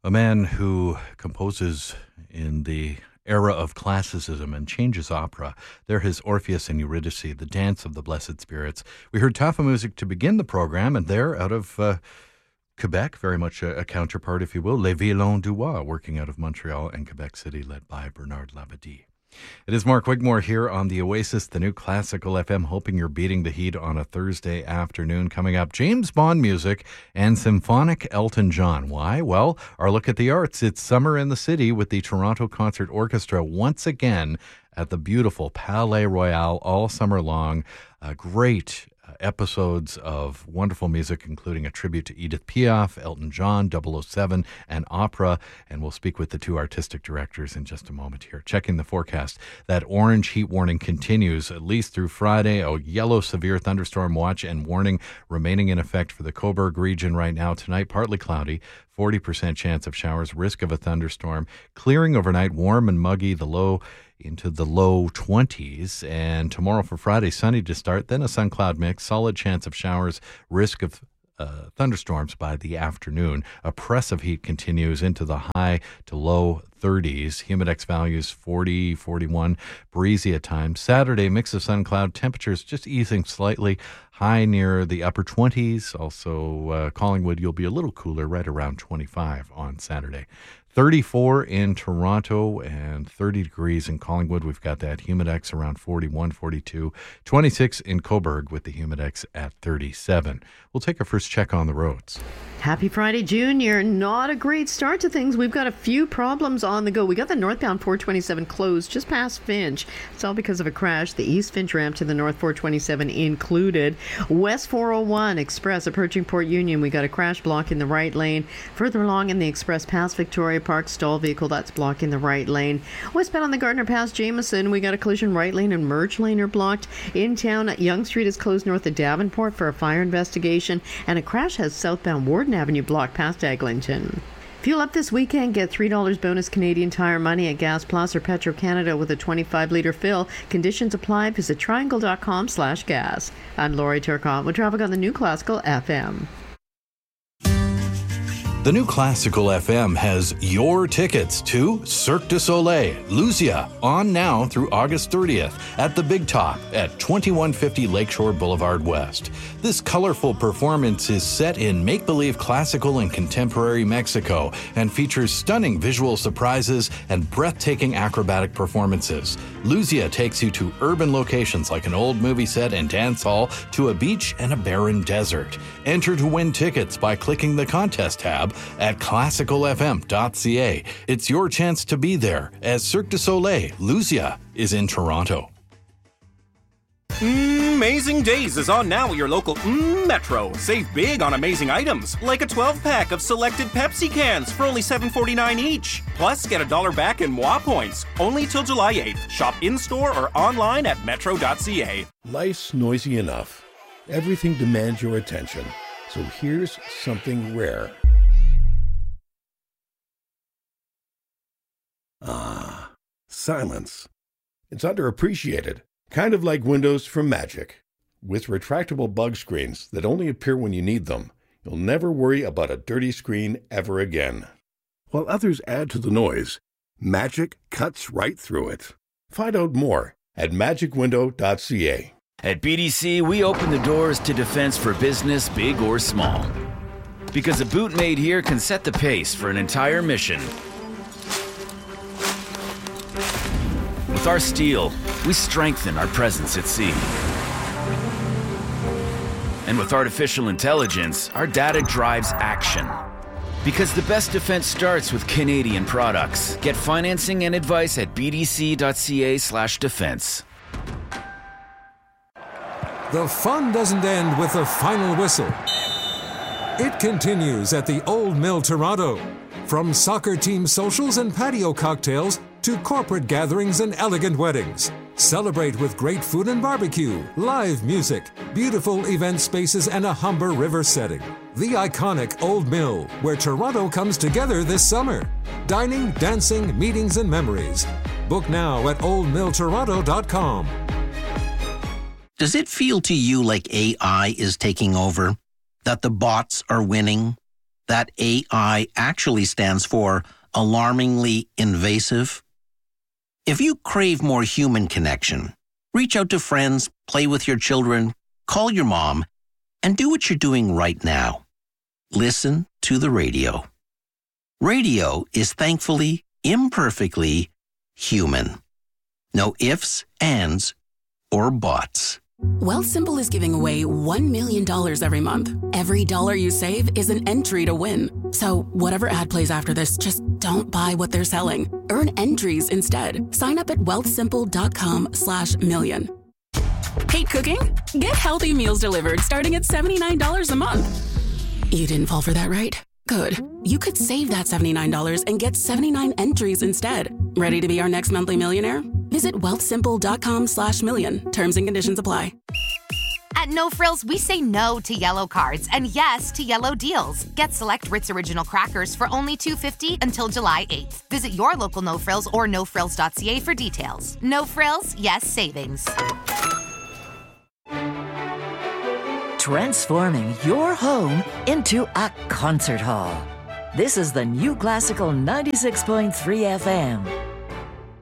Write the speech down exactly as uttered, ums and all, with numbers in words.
A man who composes in the era of classicism and changes opera. They're his Orpheus and Eurydice, the dance of the blessed spirits. We heard Tafa music to begin the program, and they're out of uh, Quebec, very much a, a counterpart, if you will, Les Violons du Roi, working out of Montreal and Quebec City, led by Bernard Labadie. It is Mark Wigmore here on the Oasis, the new Classical F M, hoping you're beating the heat on a Thursday afternoon. Coming up, James Bond music and symphonic Elton John. Why? Well, our look at the arts. It's summer in the city with the Toronto Concert Orchestra once again at the beautiful Palais Royal all summer long. A great episodes of wonderful music, including a tribute to Edith Piaf, Elton John, double oh seven, and opera. And we'll speak with the two artistic directors in just a moment here. Checking the forecast, that orange heat warning continues at least through Friday. A yellow severe thunderstorm watch and warning remaining in effect for the Cobourg region right now. Tonight, partly cloudy, forty percent chance of showers, risk of a thunderstorm. Clearing overnight, warm and muggy, the low into the low twenties, and tomorrow for Friday, sunny to start, then a sun cloud mix, solid chance of showers, risk of uh, thunderstorms by the afternoon. Oppressive heat continues into the high to low thirties, humidex values forty, forty-one, breezy at times. Saturday, mix of sun cloud, temperatures just easing slightly, high near the upper twenties. Also, uh, Collingwood, you'll be a little cooler, right around twenty-five on Saturday. thirty-four in Toronto and thirty degrees in Collingwood. We've got that humidex around forty-one, forty-two. twenty-six in Cobourg with the humidex at thirty-seven. We'll take our first check on the roads. Happy Friday, Junior. Not a great start to things. We've got a few problems on the go. We got the northbound four twenty-seven closed just past Finch. It's all because of a crash. The East Finch ramp to the north four twenty-seven included. West four oh one Express approaching Port Union. We got a crash blocking the right lane. Further along in the Express past Victoria Park, stall vehicle that's blocking the right lane. Westbound on the Gardner past Jameson, we got a collision. Right lane and merge lane are blocked. In town, Yonge Street is closed north of Davenport for a fire investigation, and a crash has southbound Warden Avenue blocked past Eglinton. Fuel up this weekend. Get three dollars bonus Canadian Tire money at Gas Plus or Petro-Canada with a twenty-five litre fill. Conditions apply. Visit triangle.com slash gas. I'm Lori Turcotte with traffic on the new Classical F M. The new Classical F M has your tickets to Cirque du Soleil, Lucia, on now through August thirtieth at the Big Top at twenty-one fifty Lakeshore Boulevard West. This colorful performance is set in make-believe classical and contemporary Mexico and features stunning visual surprises and breathtaking acrobatic performances. Lucia takes you to urban locations like an old movie set and dance hall to a beach and a barren desert. Enter to win tickets by clicking the contest tab at classical f m dot c a. It's your chance to be there as Cirque du Soleil, Lucia, is in Toronto. Amazing Days is on now at your local mm, Metro. Save big on amazing items, like a twelve-pack of selected Pepsi cans for only seven forty-nine each. Plus, get a dollar back in M W A points, only till July eighth. Shop in-store or online at metro dot c a. Life's noisy enough. Everything demands your attention. So here's something rare. Ah, silence. It's underappreciated. Kind of like Windows from Magic. With retractable bug screens that only appear when you need them, you'll never worry about a dirty screen ever again. While others add to the noise, Magic cuts right through it. Find out more at magic window dot c a. At B D C, we open the doors to defense for business, big or small. Because a boot made here can set the pace for an entire mission. With our steel, we strengthen our presence at sea. And with artificial intelligence, our data drives action. Because the best defense starts with Canadian products. Get financing and advice at b d c dot c a slash defense. The fun doesn't end with the final whistle. It continues at the Old Mill Toronto. From soccer team socials and patio cocktails to corporate gatherings and elegant weddings. Celebrate with great food and barbecue, live music, beautiful event spaces, and a Humber River setting. The iconic Old Mill, where Toronto comes together this summer. Dining, dancing, meetings, and memories. Book now at old mill toronto dot com. Does it feel to you like A I is taking over? That the bots are winning? That A I actually stands for alarmingly invasive. If you crave more human connection, reach out to friends, play with your children, call your mom, and do what you're doing right now. Listen to the radio. Radio is thankfully, imperfectly human. No ifs, ands, or buts. Wealthsimple is giving away one million dollars every month. Every dollar you save is an entry to win. So whatever ad plays after this, just don't buy what they're selling. Earn entries instead. Sign up at wealthsimple.com slash million. Hate cooking? Get healthy meals delivered starting at seventy-nine dollars a month. You didn't fall for that, right? Good. You could save that seventy-nine dollars and get seventy-nine entries instead. Ready to be our next monthly millionaire? Visit wealthsimple.com slash million. Terms and conditions apply. At No Frills, we say no to yellow cards and yes to yellow deals. Get select Ritz Original crackers for only two dollars and fifty cents until July eighth. Visit your local No Frills or no frills dot c a for details. No Frills, yes savings. Transforming your home into a concert hall. This is the New Classical ninety-six point three F M.